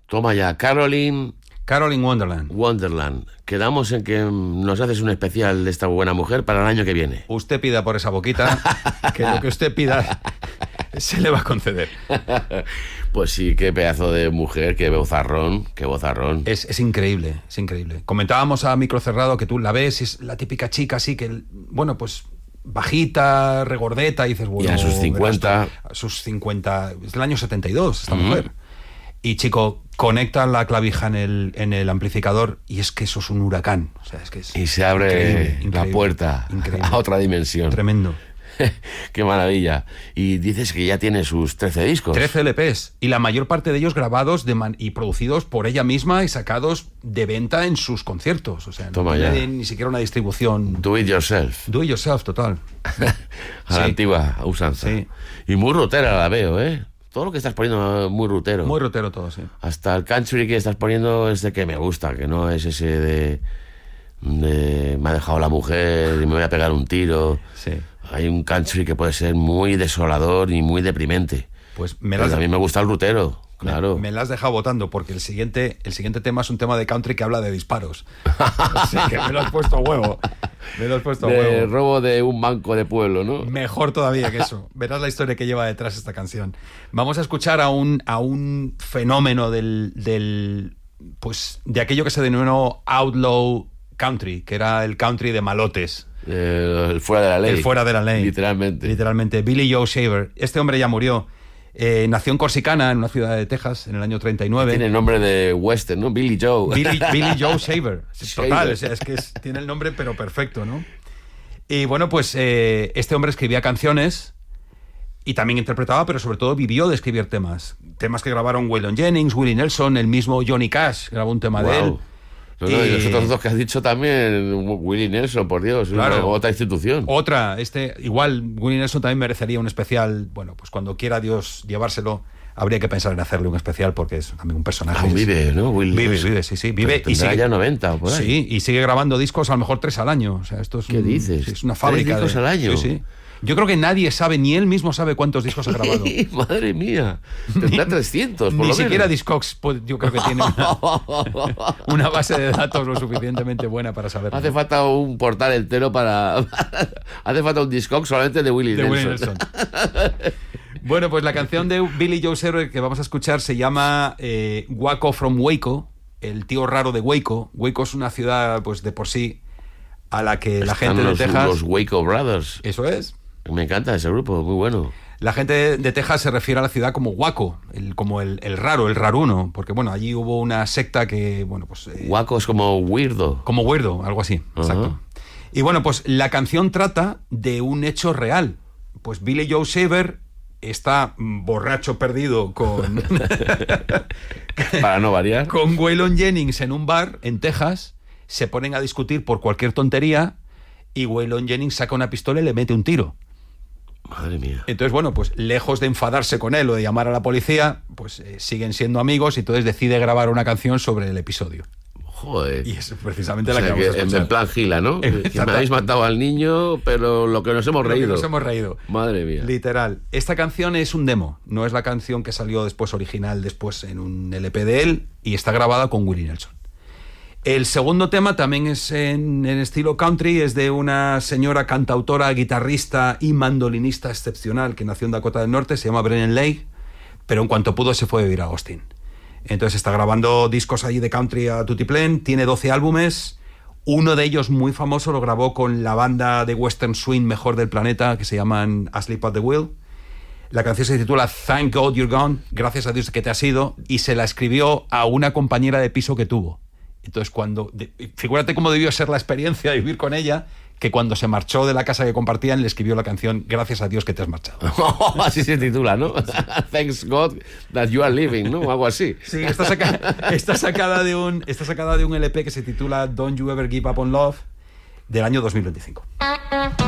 Toma ya, Caroline Wonderland. Quedamos en que nos haces un especial de esta buena mujer para el año que viene. Usted pida por esa boquita, que lo que usted pida se le va a conceder. Pues sí, qué pedazo de mujer, qué vozarrón. Es increíble, es increíble. Comentábamos a micro cerrado que tú la ves y es la típica chica así que, bueno, pues bajita, regordeta, y dices, bueno... Y a sus 50... A sus 50... Es del año 72, esta mujer. Y, chico, conecta la clavija en el amplificador y es que eso es un huracán. O sea, es que es y se abre la puerta a otra dimensión. Tremendo. Qué maravilla. Y dices que ya tiene sus 13 discos. 13 LPs. Y la mayor parte de ellos grabados y producidos por ella misma y sacados de venta en sus conciertos. O sea, no tiene ni siquiera una distribución... Do it yourself. Do it yourself, total. A la antigua usanza. Sí. Y muy rutera la veo, ¿eh? Todo lo que estás poniendo muy rutero. Muy rutero todo, sí. Hasta el country que estás poniendo es de que me gusta, que no es ese de me ha dejado la mujer y me voy a pegar un tiro. Sí. Hay un country que puede ser muy desolador y muy deprimente. Pues a mí me gusta el rutero, claro. Me la has dejado votando porque el siguiente tema es un tema de country que habla de disparos. Así que me lo has puesto a huevo. De robo de un banco de pueblo, ¿no? Mejor todavía que eso. Verás la historia que lleva detrás esta canción. Vamos a escuchar a un fenómeno pues de aquello que se denominó outlaw country, que era el country de malotes. El fuera de la ley. El fuera de la ley. Literalmente. Billy Joe Shaver. Este hombre ya murió. Nació en Corsicana, en una ciudad de Texas, en el año 39. Tiene nombre de western, ¿no? Billy Joe. Billy Joe Shaver. Total, o sea, es que tiene el nombre pero perfecto, ¿no? Y bueno, pues este hombre escribía canciones y también interpretaba, pero sobre todo vivió de escribir temas. Temas que grabaron Waylon Jennings, Willie Nelson, el mismo Johnny Cash grabó un tema de él. Y los otros dos que has dicho también, Willie Nelson, por Dios, claro, otra institución. Igual Willie Nelson también merecería un especial. Bueno, pues cuando quiera Dios llevárselo, habría que pensar en hacerle un especial porque es también un personaje. Vive, ¿no? Vive, sí. Vive y sigue ya 90 o por ahí. Sí, y sigue grabando discos a lo mejor 3 al año. O sea, esto es ¿Qué dices? Es una fábrica. 3 discos al año. Sí. Yo creo que nadie sabe, ni él mismo sabe cuántos discos ha grabado. Madre mía, tendrá 300 por lo menos. Ni siquiera Discogs, yo creo que tiene una base de datos lo suficientemente buena para saberlo. Hace falta un portal entero hace falta un Discogs solamente de Willie Nelson. Bueno, pues la canción de Billy Joe Shaver que vamos a escuchar se llama Waco from Waco, el tío raro de Waco. Waco es una ciudad, pues de por sí, a la que la gente de Texas... Los Waco Brothers. Eso es. Me encanta ese grupo, muy bueno. La gente de Texas se refiere a la ciudad como Waco, como el raro, el raruno, porque bueno, allí hubo una secta que, bueno, pues... Waco es como weirdo. Como weirdo, algo así, exacto. Y bueno, pues la canción trata de un hecho real. Pues Billy Joe Shaver está borracho perdido con... Para no variar. Con Waylon Jennings en un bar en Texas, se ponen a discutir por cualquier tontería y Waylon Jennings saca una pistola y le mete un tiro. Madre mía. Entonces, bueno, pues lejos de enfadarse con él o de llamar a la policía, pues siguen siendo amigos y entonces decide grabar una canción sobre el episodio. Joder. Y es precisamente la que vamos a escuchar. En plan Gila, ¿no? Que me habéis matado al niño, pero lo que nos hemos reído. Madre mía. Literal. Esta canción es un demo. No es la canción que salió después original, después en un LP de él, y está grabada con Willie Nelson. El segundo tema también es en estilo country, es de una señora cantautora, guitarrista y mandolinista excepcional que nació en Dakota del Norte, se llama Brennan Lake, pero en cuanto pudo se fue a vivir a Austin. Entonces está grabando discos allí de country a tutiplén, tiene 12 álbumes, uno de ellos muy famoso lo grabó con la banda de western swing mejor del planeta que se llaman Asleep at the Wheel. La canción se titula Thank God You're Gone, gracias a Dios que te has ido, y se la escribió a una compañera de piso que tuvo. Entonces, figúrate cómo debió ser la experiencia de vivir con ella, que cuando se marchó de la casa que compartían le escribió la canción Gracias a Dios que te has marchado. Así se titula, ¿no? Thanks God that you are leaving, ¿no? Algo así. Sí, está sacada de un LP que se titula Don't You Ever Give Up on Love, del año 2025.